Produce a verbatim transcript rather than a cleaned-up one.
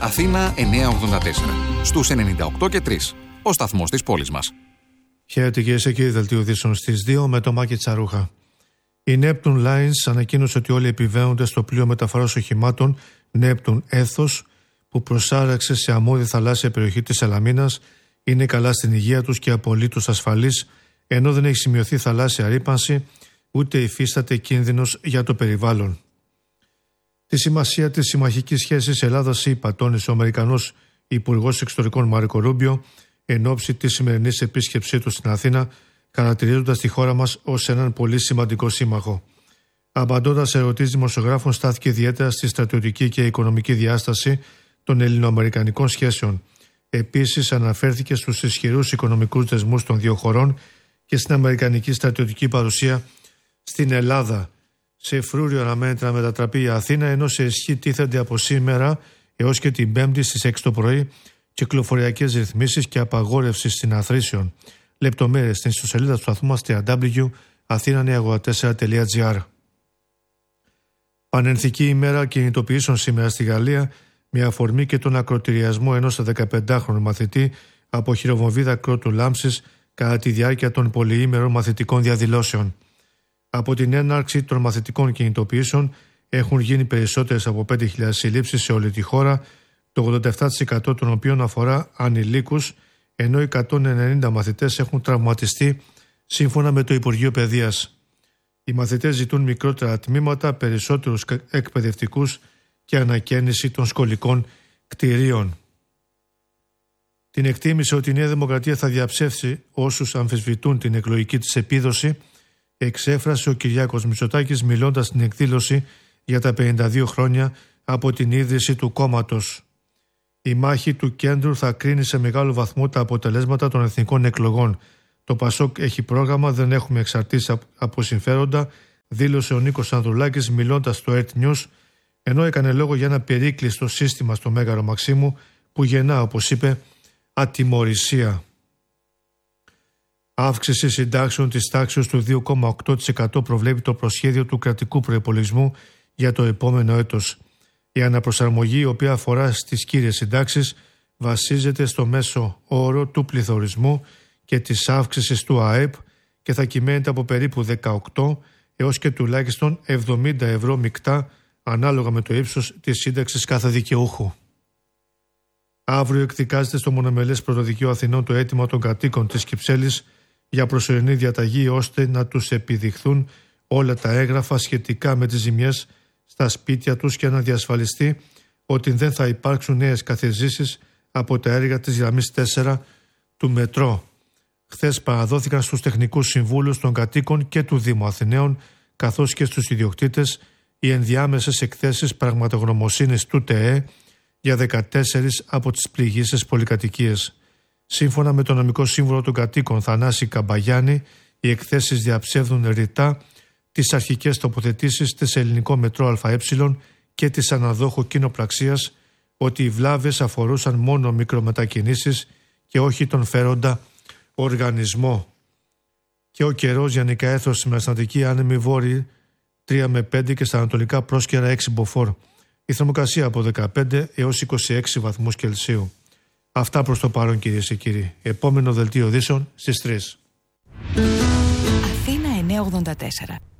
Αθήνα εννιακόσια ογδόντα τέσσερα. Στους ενενήντα οκτώ και τρία. Ο σταθμός της πόλης μας. Χαίρετε κυρίες και κύριοι, δελτίο ειδήσεων στις δύο με το Μάκη Τσαρούχα. Η Neptune Lines ανακοίνωσε ότι όλοι οι επιβαίνοντες στο πλοίο μεταφοράς οχημάτων Neptune Ethos, που προσάραξε σε αμμώδη θαλάσσια περιοχή της Σαλαμίνας, είναι καλά στην υγεία τους και απολύτως ασφαλείς, ενώ δεν έχει σημειωθεί θαλάσσια ρύπανση ούτε υφίσταται κίνδυνος για το περιβάλλον. Τη σημασία της συμμαχικής σχέσης Ελλάδας-ΗΠΑ τόνισε ο Αμερικανός Υπουργός Εξωτερικών Μάρκο Ρούμπιο εν ώψη της σημερινής επίσκεψής του στην Αθήνα, χαρακτηρίζοντας τη χώρα μας ως έναν πολύ σημαντικό σύμμαχο. Απαντώντας σε ερωτήσεις δημοσιογράφων, στάθηκε ιδιαίτερα στη στρατιωτική και οικονομική διάσταση των ελληνοαμερικανικών σχέσεων. Επίσης, αναφέρθηκε στους ισχυρούς οικονομικούς δεσμούς των δύο χωρών και στην αμερικανική στρατιωτική παρουσία στην Ελλάδα. Σε φρούριο αναμένεται να μετατραπεί η Αθήνα, ενώ σε ισχύ τίθενται από σήμερα έως και την Πέμπτη στις έξι το πρωί κυκλοφοριακές ρυθμίσεις και απαγόρευση συναθρήσεων. Λεπτομέρειες στην ιστοσελίδα του σταθμού μας double-u double-u double-u τελεία αθήνα εννιακόσια ογδόντα τέσσερα τελεία τζι άρ. Πανενθική ημέρα κινητοποιήσεων σήμερα στη Γαλλία, με αφορμή και τον ακροτηριασμό ενός δεκαπεντάχρονου μαθητή από χειροβομβίδα κρότου λάμψης κατά τη διάρκεια των πολυήμερων μαθητικών διαδηλώσεων. Από την έναρξη των μαθητικών κινητοποιήσεων έχουν γίνει περισσότερες από πέντε χιλιάδες συλλήψεις σε όλη τη χώρα, το ογδόντα επτά τοις εκατό των οποίων αφορά ανηλίκους, ενώ εκατόν ενενήντα μαθητές έχουν τραυματιστεί σύμφωνα με το Υπουργείο Παιδείας. Οι μαθητές ζητούν μικρότερα τμήματα, περισσότερους εκπαιδευτικούς και ανακαίνιση των σχολικών κτηρίων. Την εκτίμησε ότι η Νέα Δημοκρατία θα διαψεύσει όσους αμφισβητούν την εκλογική της επίδοση, εξέφρασε ο Κυριάκος Μητσοτάκης μιλώντας στην εκδήλωση για τα πενήντα δύο χρόνια από την ίδρυση του κόμματος. Η μάχη του κέντρου θα κρίνει σε μεγάλο βαθμό τα αποτελέσματα των εθνικών εκλογών. Το Πασόκ έχει πρόγραμμα, δεν έχουμε εξαρτήσει από συμφέροντα, δήλωσε ο Νίκος Ανδρουλάκης μιλώντας στο ΕΡΤ News, ενώ έκανε λόγο για ένα περίκλειστο σύστημα στο Μέγαρο Μαξίμου που γεννά, όπως είπε, ατιμωρησία. Αύξηση συντάξεων της τάξης του δύο κόμμα οκτώ τοις εκατό προβλέπει το προσχέδιο του κρατικού προϋπολογισμού για το επόμενο έτος. Η αναπροσαρμογή, η οποία αφορά στις κύριες συντάξεις, βασίζεται στο μέσο όρο του πληθωρισμού και της αύξησης του ΑΕΠ και θα κυμαίνεται από περίπου δεκαοκτώ έως και τουλάχιστον εβδομήντα ευρώ μεικτά, ανάλογα με το ύψος της σύνταξης κάθε δικαιούχου. Αύριο εκδικάζεται στο Μονομελές Πρωτοδικείο Αθηνών το αίτημα των κατοίκων της Κυψέλης για προσωρινή διαταγή, ώστε να τους επιδειχθούν όλα τα έγγραφα σχετικά με τις ζημιές στα σπίτια τους και να διασφαλιστεί ότι δεν θα υπάρξουν νέες καθιζήσεις από τα έργα της γραμμής τέσσερα του μετρό. Χθες παραδόθηκαν στους τεχνικούς συμβούλους των κατοίκων και του Δήμου Αθηναίων, καθώς και στους ιδιοκτήτες, οι ενδιάμεσες εκθέσεις πραγματογνωμοσύνης του ΤΕΕ για δεκατέσσερις από τις πληγήσεις πολυκατοικίες. Σύμφωνα με τον νομικό σύμβουλο των κατοίκων Θανάση Καμπαγιάννη, οι εκθέσεις διαψεύδουν ρητά τις αρχικές τοποθετήσεις της ελληνικό μετρό ΑΕ και της αναδόχου κοινοπραξίας, ότι οι βλάβες αφορούσαν μόνο μικρομετακινήσεις και όχι τον φέροντα οργανισμό. Και ο καιρός για Νικαέθος στη Μεσανατολική άνεμη βόρειη τρία με πέντε και στα ανατολικά πρόσκαιρα έξι μποφόρ. Η θερμοκρασία από δεκαπέντε έως είκοσι έξι βαθμούς Κελσίου. Αυτά προς το παρόν, κυρίες και κύριοι. Επόμενο δελτίο ειδήσεων στις τρεις. Αθήνα εννιακόσια ογδόντα τέσσερα.